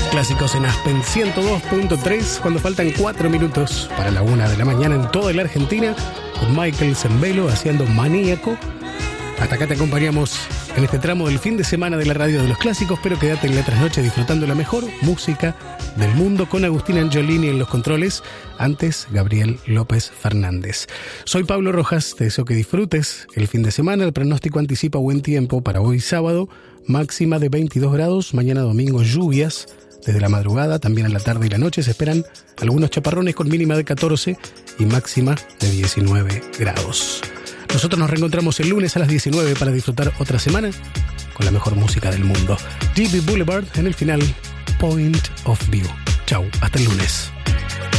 Clásicos en Aspen 102.3, cuando faltan 4 minutos para la 1 de la mañana en toda la Argentina, con Michael Zembelo haciendo Maníaco. Hasta acá te acompañamos en este tramo del fin de semana de la radio de los clásicos, pero quédate en la trasnoche disfrutando la mejor música del mundo con Agustín Angiolini en los controles. Antes, Gabriel López Fernández. Soy Pablo Rojas, te deseo que disfrutes el fin de semana. El pronóstico anticipa buen tiempo para hoy sábado, máxima de 22 grados, mañana domingo lluvias. Desde la madrugada, también en la tarde y la noche se esperan algunos chaparrones con mínima de 14 y máxima de 19 grados. Nosotros nos reencontramos el lunes a las 19 para disfrutar otra semana con la mejor música del mundo. GB Boulevard en el final, Point of View. Chau, hasta el lunes.